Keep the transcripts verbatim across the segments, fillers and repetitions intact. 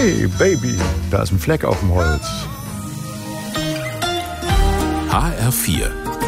Hey Baby, da ist ein Fleck auf dem Holz. H R vier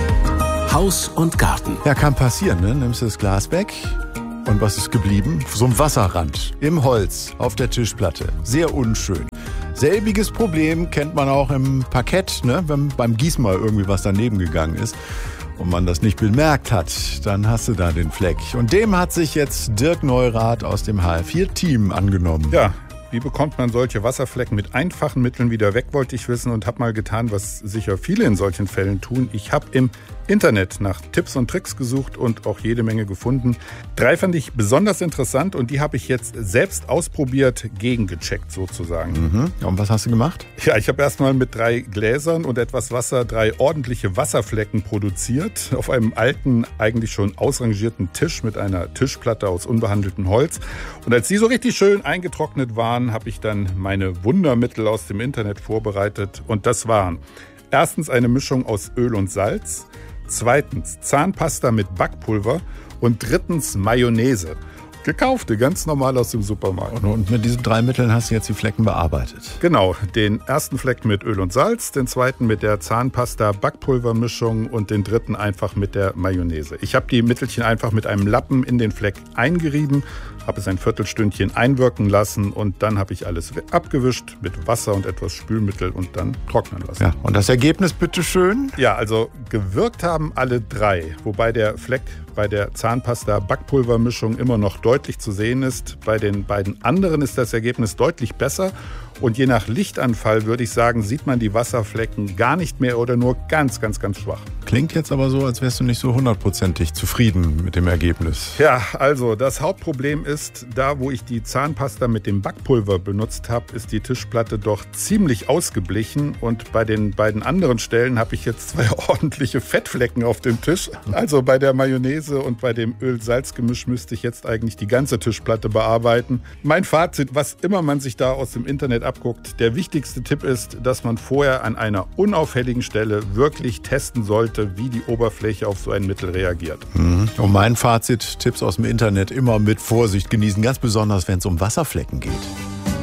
Haus und Garten. Ja, kann passieren, ne? Nimmst du das Glas weg und was ist geblieben? So ein Wasserrand im Holz auf der Tischplatte. Sehr unschön. Selbiges Problem kennt man auch im Parkett, ne? Wenn beim Gießen mal irgendwie was daneben gegangen ist und man das nicht bemerkt hat, dann hast du da den Fleck. Und dem hat sich jetzt Dirk Neurath aus dem H R vier Team angenommen. Ja, wie bekommt man solche Wasserflecken mit einfachen Mitteln wieder weg, wollte ich wissen und habe mal getan, was sicher viele in solchen Fällen tun. Ich habe im Internet nach Tipps und Tricks gesucht und auch jede Menge gefunden. Drei fand ich besonders interessant und die habe ich jetzt selbst ausprobiert, gegengecheckt sozusagen. Mhm. Und was hast du gemacht? Ja, ich habe erstmal mit drei Gläsern und etwas Wasser drei ordentliche Wasserflecken produziert. Auf einem alten, eigentlich schon ausrangierten Tisch mit einer Tischplatte aus unbehandeltem Holz. Und als die so richtig schön eingetrocknet waren, habe ich dann meine Wundermittel aus dem Internet vorbereitet. Und das waren erstens eine Mischung aus Öl und Salz, zweitens Zahnpasta mit Backpulver und drittens Mayonnaise. Gekaufte, ganz normal aus dem Supermarkt. Und mit diesen drei Mitteln hast du jetzt die Flecken bearbeitet? Genau, den ersten Fleck mit Öl und Salz, den zweiten mit der Zahnpasta-Backpulvermischung und den dritten einfach mit der Mayonnaise. Ich habe die Mittelchen einfach mit einem Lappen in den Fleck eingerieben, habe es ein Viertelstündchen einwirken lassen und dann habe ich alles abgewischt mit Wasser und etwas Spülmittel und dann trocknen lassen. Ja, und das Ergebnis bitteschön? Ja, also gewirkt haben alle drei, wobei der Fleck bei der Zahnpasta-Backpulvermischung immer noch deutlich zu sehen ist. Bei den beiden anderen ist das Ergebnis deutlich besser. Und je nach Lichtanfall, würde ich sagen, sieht man die Wasserflecken gar nicht mehr oder nur ganz, ganz, ganz schwach. Klingt jetzt aber so, als wärst du nicht so hundertprozentig zufrieden mit dem Ergebnis. Ja, also das Hauptproblem ist, da wo ich die Zahnpasta mit dem Backpulver benutzt habe, ist die Tischplatte doch ziemlich ausgeblichen. Und bei den beiden anderen Stellen habe ich jetzt zwei ordentliche Fettflecken auf dem Tisch. Also bei der Mayonnaise und bei dem Öl-Salz-Gemisch müsste ich jetzt eigentlich die ganze Tischplatte bearbeiten. Mein Fazit, was immer man sich da aus dem Internet abguckt, der wichtigste Tipp ist, dass man vorher an einer unauffälligen Stelle wirklich testen sollte, wie die Oberfläche auf so ein Mittel reagiert. Mhm. Und mein Fazit, Tipps aus dem Internet immer mit Vorsicht genießen, ganz besonders wenn es um Wasserflecken geht.